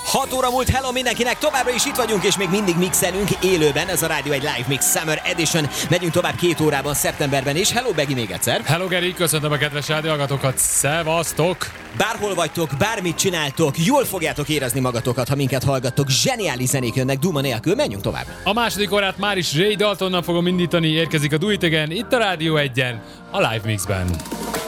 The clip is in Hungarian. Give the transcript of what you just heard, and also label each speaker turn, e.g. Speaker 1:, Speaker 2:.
Speaker 1: 6 óra múlt, hello mindenkinek, továbbra is itt vagyunk, és még mindig mixelünk élőben, ez a Rádió egy Live Mix Summer Edition. Megyünk tovább 2 órában, szeptemberben, és hello Begi még egyszer.
Speaker 2: Hello Geri, köszöntöm a kedves rádióhallgatókat, szevasztok!
Speaker 1: Bárhol vagytok, bármit csináltok, jól fogjátok érezni magatokat, ha minket hallgattok, zseniális zenék jönnek duma nélkül, menjünk tovább.
Speaker 2: A második órát már is Ray Daltonnal fogom indítani, érkezik a Do It Again, itt a Rádió 1-en, a Live Mixben.